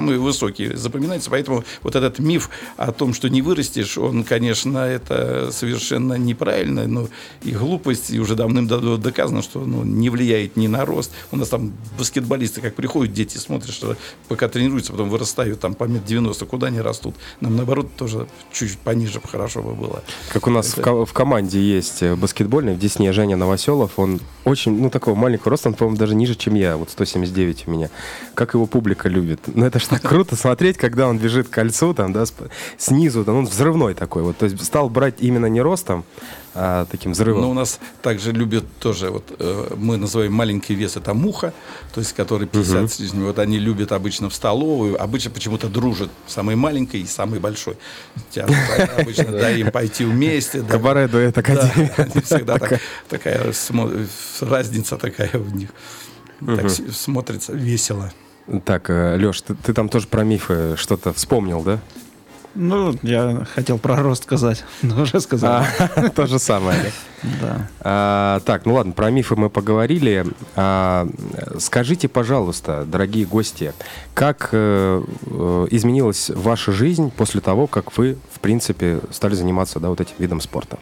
самый высокий запоминается. Поэтому вот этот миф о том, что не вырастешь, он, конечно, это совершенно неправильно, но и глупость, и уже давным-давно доказано, что не влияет ни на рост. У нас там баскетболисты, как приходят, дети смотрят, что пока тренируются, потом вырастают там по 1,90 м, куда они растут. Нам, наоборот, тоже чуть-чуть пониже хорошо бы было. Как у нас в команде есть баскетбольный в Десне Женя Новоселов, он очень, такого маленького роста, он, по-моему, даже ниже, чем я, вот 179 у меня. Как его публика любит. Это ж так круто смотреть, когда он бежит к кольцу, там, да, снизу, там, он взрывной такой. Вот, то есть стал брать именно не ростом, а таким взрывом. Но у нас также любят тоже, мы называем маленький вес, это муха, то есть который 50 с лишним. Вот они любят обычно в столовую, обычно почему-то дружат самый маленький и самый большой. Обычно даем пойти вместе. Кабаре дуэт академия. Всегда такая разница такая в них. Так смотрится весело. Так, Леш, ты там тоже про мифы что-то вспомнил, да? Я хотел про рост сказать, но уже сказал. То же самое. Да. Так, ладно, про мифы мы поговорили. Скажите, пожалуйста, дорогие гости, как изменилась ваша жизнь после того, как вы, в принципе, стали заниматься, да, вот этим видом спорта?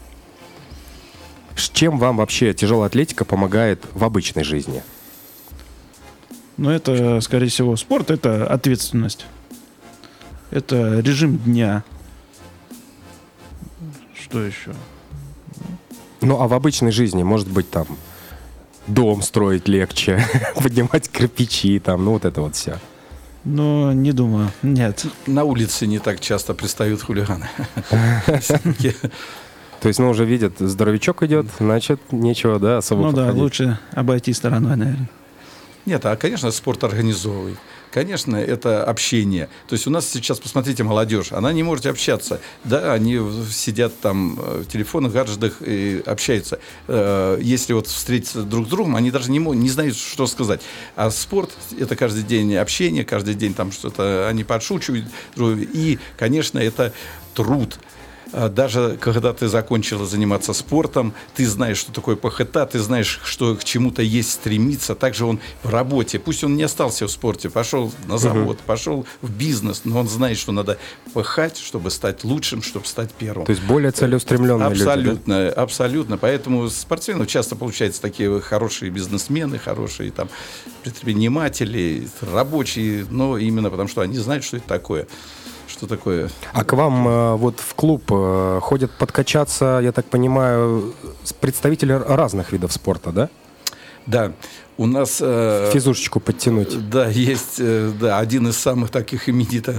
С чем вам вообще тяжелая атлетика помогает в обычной жизни? Это, скорее всего, спорт — это ответственность. Это режим дня. Что еще? А в обычной жизни, может быть, там дом строить легче, поднимать кирпичи, там, вот это вот все. Не думаю, нет. На улице не так часто пристают хулиганы. То есть, уже видят, здоровячок идет, значит, нечего, да, особо подходить. Лучше обойти стороной, наверное. Нет, конечно, спорт организовывает. Конечно, это общение. То есть у нас сейчас, посмотрите, молодежь, она не может общаться. Да, они сидят там в телефонах, гаджетах и общаются. Если встретиться друг с другом, они даже не знают, что сказать. А спорт – это каждый день общение, каждый день там что-то они подшучивают. И, конечно, это труд. Даже когда ты закончила заниматься спортом, ты знаешь, что такое ПХТ, ты знаешь, что к чему-то есть стремиться. Также он в работе, пусть он не остался в спорте, пошел на завод, пошел в бизнес, но он знает, что надо пахать, чтобы стать лучшим, чтобы стать первым. То есть более целеустремленные абсолютно, люди, да? Абсолютно. Поэтому спортсменов часто получаются такие хорошие бизнесмены, хорошие там предприниматели, рабочие, но именно потому, что они знают, что это такое. Что такое? А к вам в клуб ходят подкачаться, я так понимаю, представители разных видов спорта, да? Да, у нас... Физушечку подтянуть. Да, есть один из самых таких именитых,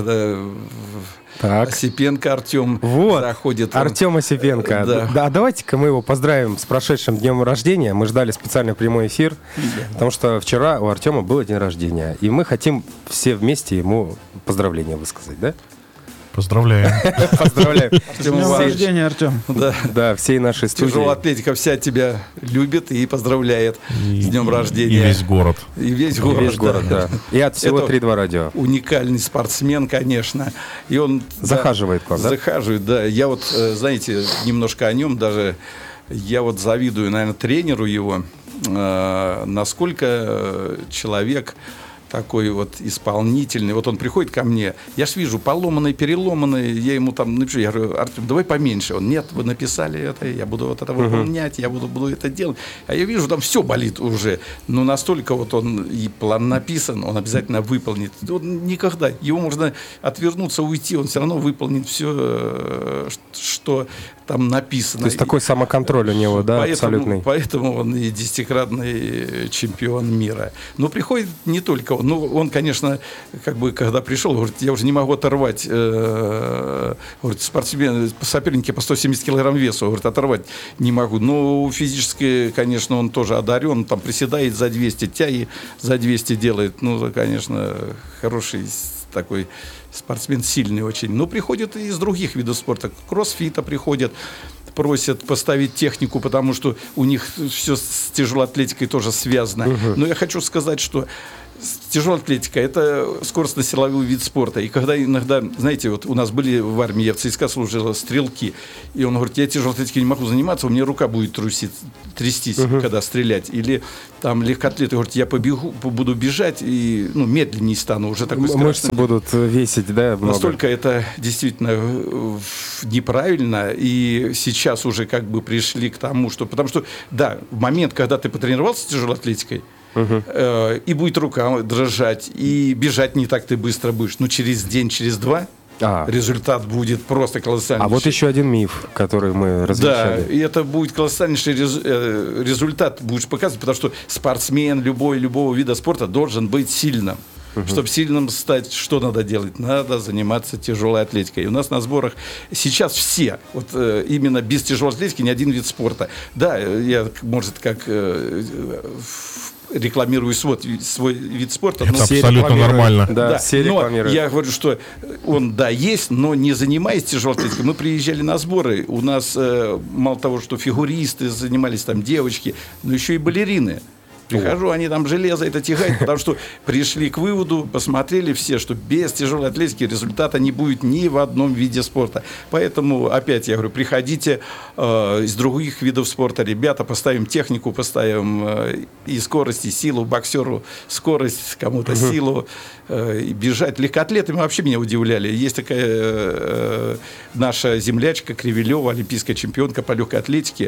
Осипенко Артем. Заходит. Артем Осипенко. Да, давайте-ка мы его поздравим с прошедшим днем рождения. Мы ждали специальный прямой эфир, потому что вчера у Артема был день рождения. И мы хотим все вместе ему поздравления высказать, да? Поздравляем. Поздравляем. С днем рождения, Артем. Да, всей нашей студии. Тяжелая атлетика вся тебя любит и поздравляет с днем рождения. И весь город. И весь город, да. И от всего 3-2 радио. Уникальный спортсмен, конечно. И он захаживает к вам, да? Захаживает, да. Я знаете, немножко о нем даже. Я завидую, наверное, тренеру его, насколько человек такой исполнительный. Он приходит ко мне, я ж вижу поломанный, переломанный, я ему там напишу, я говорю: Артем, давай поменьше. Он: нет, вы написали это, я буду это выполнять, я буду это делать. А я вижу, там все болит уже. Но настолько он и план написан, он обязательно выполнит. Он никогда, его можно отвернуться, уйти, он все равно выполнит все, что там написано. То есть такой самоконтроль у него, да, абсолютный. Поэтому он и 10-кратный чемпион мира. Но приходит не только он. Он, конечно, когда пришел, говорит: я уже не могу оторвать, спортсмены, соперники по 170 килограмм весу, говорит, оторвать не могу. Но физически, конечно, он тоже одарен, он там приседает за 200, тяги за 200 делает. Конечно, хороший такой спортсмен, сильный очень. Но приходят и из других видов спорта. Кроссфита приходят, просят поставить технику, потому что у них все с тяжелой атлетикой тоже связано. Но я хочу сказать, что Тяжелая атлетика – это скоростно-силовой вид спорта. И когда иногда, знаете, вот у нас были в армии, я в ЦСКА служила, стрелки, и он говорит, я тяжелой атлетикой не могу заниматься, у меня рука будет трястись, когда стрелять. Или там легкоатлеты говорят, я буду бежать и медленнее стану, уже такой страшный. Мышцы будут весить, да, много. Настолько это действительно неправильно, и сейчас уже как бы пришли к тому, что... Потому что, да, в момент, когда ты потренировался тяжелой атлетикой, и будет рука дрожать, и бежать не так ты быстро будешь. Но через день, через два результат будет просто колоссальный. А вот еще один миф, который мы развенчали. Да, и это будет колоссальнейший результат, будешь показывать, потому что спортсмен любого вида спорта должен быть сильным. Чтобы сильным стать, что надо делать? Надо заниматься тяжелой атлетикой. И у нас на сборах сейчас все, вот именно без тяжелой атлетики ни один вид спорта. Да, я, может, как рекламирую свой вид спорта. Это абсолютно нормально. Да, все но рекламируют. я говорю, что он, да, есть, но не занимаясь тяжелой атлетикой. Мы приезжали на сборы, у нас мало того, что фигуристы занимались, там девочки, но еще и балерины. Прихожу, они там железо это тягают, потому что пришли к выводу, посмотрели все, что без тяжелой атлетики результата не будет ни в одном виде спорта. Поэтому, опять я говорю, приходите из других видов спорта, ребята, поставим технику, поставим и скорость, и силу, боксеру скорость, кому-то силу, и бежать. Легкоатлетами вообще меня удивляли. Есть такая наша землячка Кривилева, олимпийская чемпионка по легкой атлетике,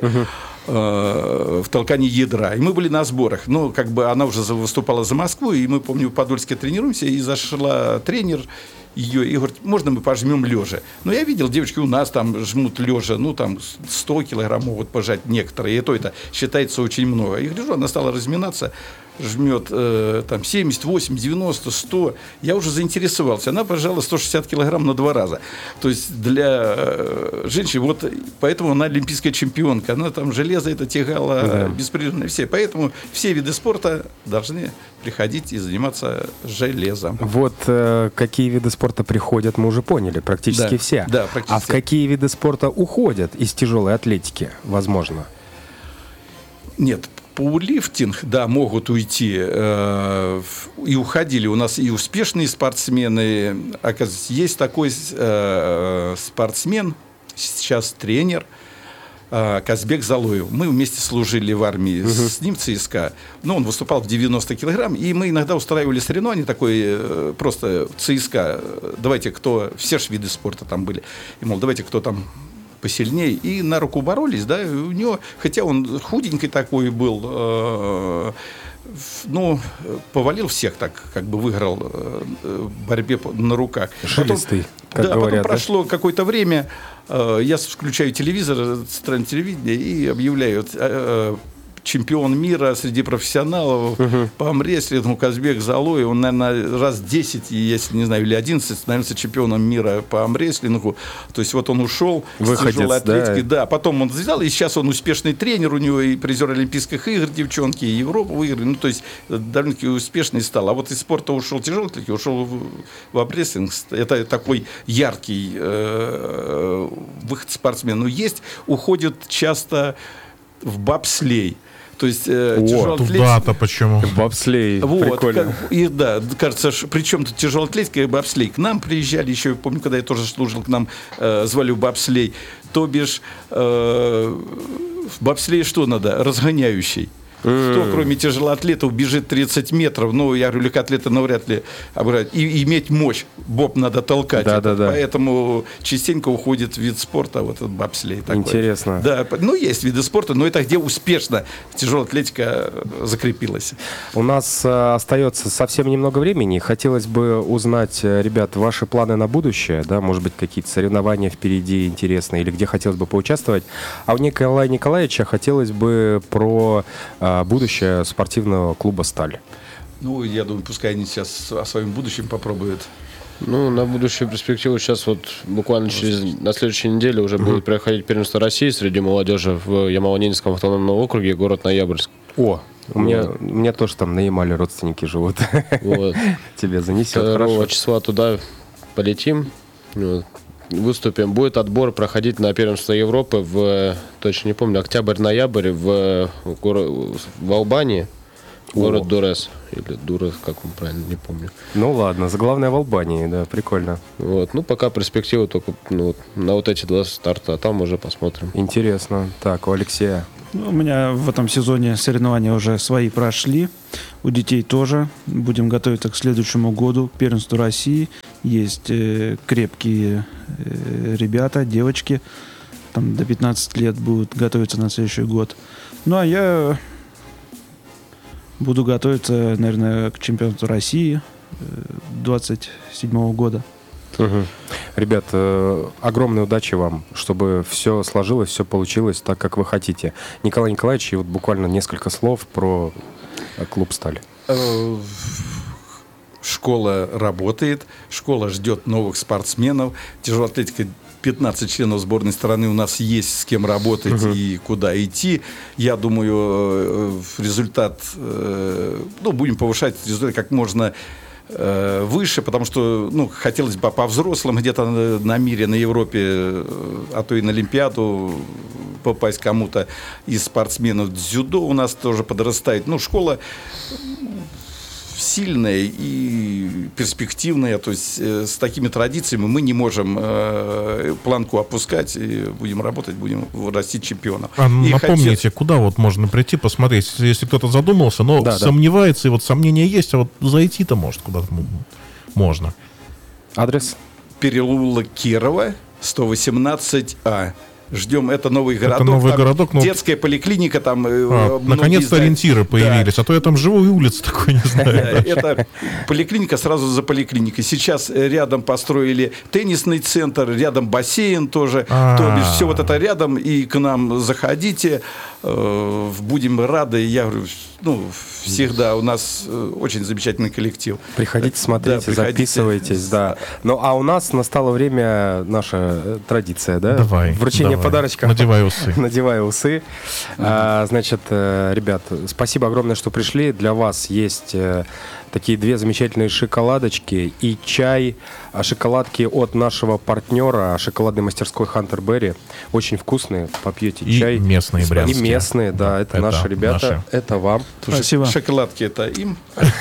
в толкании ядра. И мы были на сборах. Ну, как бы она уже выступала за Москву, и мы, помню, в Подольске тренируемся, и зашла тренер ее и говорит, можно мы пожмем лежа? Но я видел, девочки у нас там жмут лежа, ну, там 100 килограмм могут пожать некоторые, и это считается очень много. И гляжу, она стала разминаться, жмет там 70, 80, 90, 100. Я уже заинтересовался. Она пожала 160 килограмм на 2 раза. То есть для женщин, вот поэтому она олимпийская чемпионка. Она там железо это тягала беспрерывно. Все. Поэтому все виды спорта должны приходить и заниматься железом. Вот какие виды спорта приходят, мы уже поняли, практически все. Да, практически. А в какие виды спорта уходят из тяжелой атлетики, возможно? Нет, пауэрлифтинг, да, могут уйти, и уходили. У нас и успешные спортсмены. Оказывается, есть такой спортсмен, сейчас тренер, Казбек Залоев. Мы вместе служили в армии с ним, ЦСКА. Но он выступал в 90 килограмм, и мы иногда устраивали соревнования такой, просто ЦСКА. Давайте, кто... Все же виды спорта там были. И, мол, давайте, кто там посильнее, и на руку боролись, да, и у него, хотя он худенький такой был, ну, повалил всех так, как бы выиграл в борьбе на руках. Жилистый, как да, говорят, потом прошло какое-то время, я включаю телевизор, стране телевидения, и объявляют чемпион мира среди профессионалов по амрестлингу Казбек Залоев. Он, наверное, раз 10, если не знаю, или 11 становится чемпионом мира по амрестлингу. То есть вот он ушел с тяжелой атлетики. Да, потом он взял, и сейчас он успешный тренер, у него и призер Олимпийских игр, девчонки, и Европу выиграли. Ну, то есть довольно-таки успешный стал. А вот из спорта ушел тяжелой атлетики, ушел в амрестлинг. Это такой яркий выход спортсмена. Но есть, уходят часто в бобслей. То есть туда-то почему? Бобслей, вот, прикольно. И да, кажется, причем тут тяжелая атлетика и бобслей. К нам приезжали еще, я помню, когда я тоже служил, к нам звали в бобслей. То бишь, в бобслей что надо? Разгоняющий. Кто, кроме тяжелоатлетов, бежит 30 метров? Ну, я говорю, легкоатлеты навряд ли обыграть. И иметь мощь. Боб надо толкать. Да. Поэтому частенько уходит вид спорта, вот этот бобслей. Такой. Интересно. Да, ну, есть виды спорта, но это где успешно тяжелая атлетика закрепилась. У нас остается совсем немного времени. Хотелось бы узнать, ребят, ваши планы на будущее, да, может быть, какие-то соревнования впереди интересные, или где хотелось бы поучаствовать. А у Николая Николаевича хотелось бы про будущее спортивного клуба «Сталь». Ну, я думаю, пускай они сейчас о своем будущем попробуют. Ну, на будущую перспективу сейчас вот буквально на следующей неделе уже будет проходить первенство России среди молодежи в Ямало-Ненецком автономном округе, город Ноябрьск. О, у меня тоже там на Ямале родственники живут. Вот. Тебе занесет. 2 числа туда полетим, выступим. Будет отбор проходить на первенство Европы точно не помню, октябрь-ноябрь в Албании. Город Дурес. Или Дурес, как он правильно, не помню. Ну ладно, заглавная в Албании, да, прикольно. Вот. Ну, пока перспектива только на вот эти 2 старта, а там уже посмотрим. Интересно. Так, у Алексея. Ну, у меня в этом сезоне соревнования уже свои прошли. У детей тоже. Будем готовиться к следующему году, к первенству России. Есть крепкие ребята, девочки. Там до 15 лет будут готовиться на следующий год. Ну, а я буду готовиться, наверное, к чемпионату России 27 года. Угу. Ребят, огромной удачи вам, чтобы все сложилось, все получилось так, как вы хотите. Николай Николаевич, и вот буквально несколько слов про клуб «Сталь». Школа работает, школа ждет новых спортсменов. Тяжелая атлетика, 15 членов сборной страны у нас есть, с кем работать и куда идти. Я думаю, результат, будем повышать результат как можно выше, потому что, хотелось бы по-взрослым где-то на мире, на Европе, а то и на Олимпиаду попасть кому-то из спортсменов. Дзюдо у нас тоже подрастает. Школа сильная и перспективная, то есть с такими традициями мы не можем планку опускать, и будем работать, будем растить чемпионов. Напомните, куда вот можно прийти, посмотреть, если кто-то задумался, но сомневается, и вот сомнения есть, а вот зайти-то может куда-то можно. Адрес? Переулок Кирова, 118А. Ждем, это новый городок. Это новый городок, детская поликлиника там. Наконец-то ориентиры появились, а то я там живу и улицы такой не знаю. Это поликлиника сразу за поликлиникой. Сейчас рядом построили теннисный центр, рядом бассейн тоже. То бишь, все вот это рядом, и к нам заходите. Будем рады. Я говорю, всегда у нас очень замечательный коллектив. Приходите, смотрите, записывайтесь, да. Ну, а у нас настало время, наша традиция, да? Вручение подарочка. Надевай усы. Надевай усы. Значит, ребят, спасибо огромное, что пришли. Для вас есть такие 2 замечательные шоколадочки и чай. Шоколадки от нашего партнера, шоколадной мастерской Hunter Berry. Очень вкусные. Попьете чай. И местные брянские. И местные, да. Это наши ребята. Наши. Это вам. Спасибо. Шоколадки это им.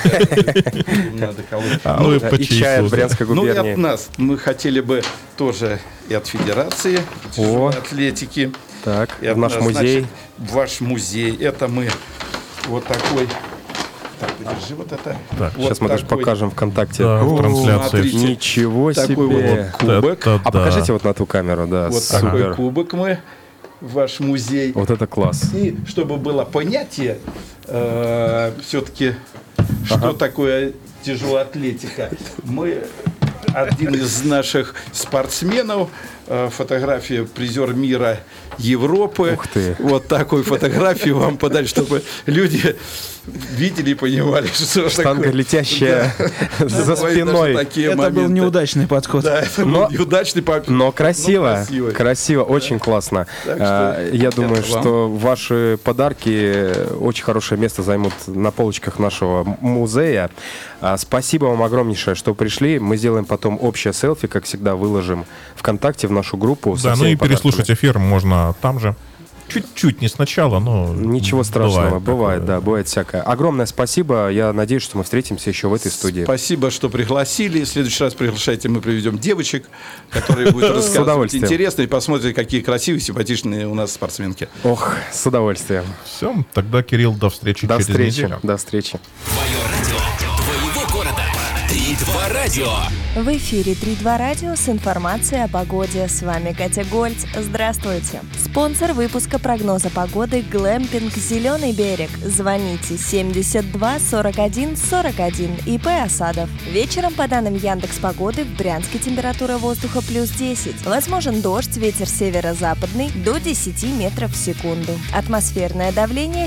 И чай от Брянской губернии. И от нас. Мы хотели бы тоже и от Федерации атлетики. Так, в наш музей. Ваш музей. Это мы вот такой. Так, подержи вот это. Так, сейчас мы даже покажем ВКонтакте. В трансляции. Смотрите, ничего себе. Такой вот кубок. А покажите вот на ту камеру, да. Вот такой кубок мы. Ваш музей. Вот это класс. И чтобы было понятие, все-таки, что такое тяжелая атлетика. Мы один из наших спортсменов, фотография призер мира Европы. Ух ты. Вот такую фотографию вам подать, чтобы люди видели и понимали, что штанга такое. летящая за спиной. Это был неудачный подход. Да, это был неудачный подход. Но красиво, красиво, очень классно. Я думаю, что ваши подарки очень хорошее место займут на полочках нашего музея. Спасибо вам огромнейшее, что пришли. Мы сделаем потом общее селфи, как всегда, выложим ВКонтакте в нашу группу. Да, ну и переслушать эфир можно там же. Чуть-чуть, не сначала, но... Ничего страшного, бывает, да, бывает всякое. Огромное спасибо, я надеюсь, что мы встретимся еще в этой студии. Спасибо, что пригласили. В следующий раз приглашайте, мы приведем девочек, которые будут рассказывать интересно, и посмотрите, какие красивые, симпатичные у нас спортсменки. Ох, с удовольствием. Все, тогда, Кирилл, до встречи через неделю. До встречи. Твое радио, твоего города. 3-2 радио. В эфире 3-2 радио с информацией о погоде. С вами Катя Гольц. Здравствуйте. Спонсор выпуска прогноза погоды «Глэмпинг Зеленый берег». Звоните 72 41 41. ИП Осадов. Вечером, по данным Яндекс.Погоды, в Брянске температура воздуха плюс 10. Возможен дождь, ветер северо-западный до 10 метров в секунду. Атмосферное давление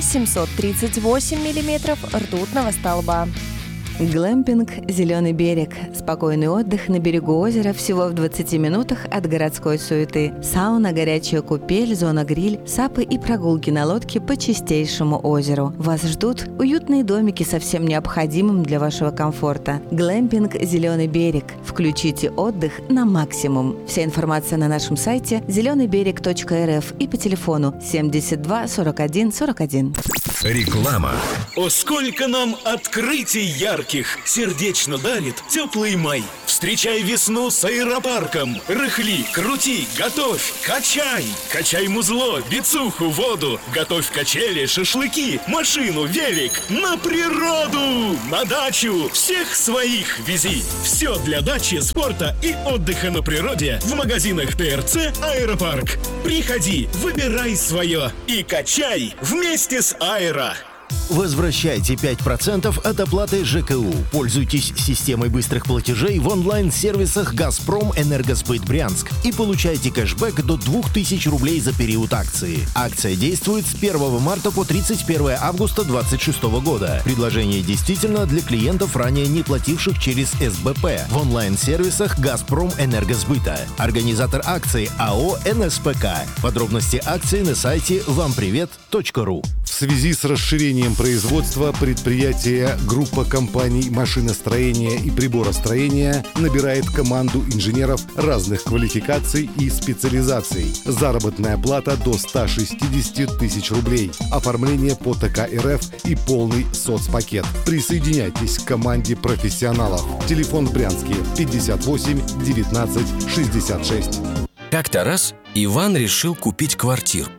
738 миллиметров ртутного столба. Глэмпинг «Зеленый берег». Спокойный отдых на берегу озера всего в 20 минутах от городской суеты. Сауна, горячая купель, зона гриль, сапы и прогулки на лодке по чистейшему озеру. Вас ждут уютные домики со всем необходимым для вашего комфорта. Глэмпинг «Зеленый берег». Включите отдых на максимум. Вся информация на нашем сайте zelenybерег.рф и по телефону 72 41 41. Реклама. О, сколько нам открытий ярких сердечно дарит теплый май. Встречай весну с аэропарком. Рыхли, крути, готовь, качай. Качай музло, бицуху, воду. Готовь качели, шашлыки, машину, велик. На природу, на дачу. Всех своих вези. Все для дачи, спорта и отдыха на природе в магазинах ТРЦ «Аэропарк». Приходи, выбирай свое и качай вместе с Аэро. Возвращайте 5% от оплаты ЖКУ. Пользуйтесь системой быстрых платежей в онлайн-сервисах «Газпром Энергосбыт Брянск» и получайте кэшбэк до 2000 рублей за период акции. Акция действует с 1 марта по 31 августа 2026 года. Предложение действительно для клиентов, ранее не плативших через СБП в онлайн-сервисах «Газпром Энергосбыта». Организатор акции АО «НСПК». Подробности акции на сайте вампривет.ру. В связи с расширением производства предприятие группа компаний машиностроения и приборостроения набирает команду инженеров разных квалификаций и специализаций. Заработная плата до 160 тысяч рублей. Оформление по ТК РФ и полный соцпакет. Присоединяйтесь к команде профессионалов. Телефон в Брянске 58 19 66. Как-то раз Иван решил купить квартиру.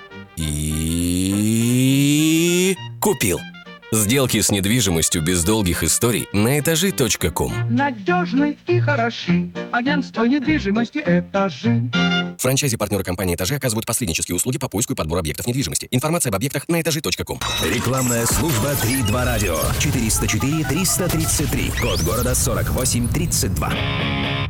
И купил. Сделки с недвижимостью без долгих историй на этажи.ком. Надежный и хороший. Агентство недвижимости «Этажи». Франчайзи-партнеры компании «Этажи» оказывают посреднические услуги по поиску и подбору объектов недвижимости. Информация об объектах на этажи.ком. Рекламная служба 3-2 радио. 404-333. Код города 4832.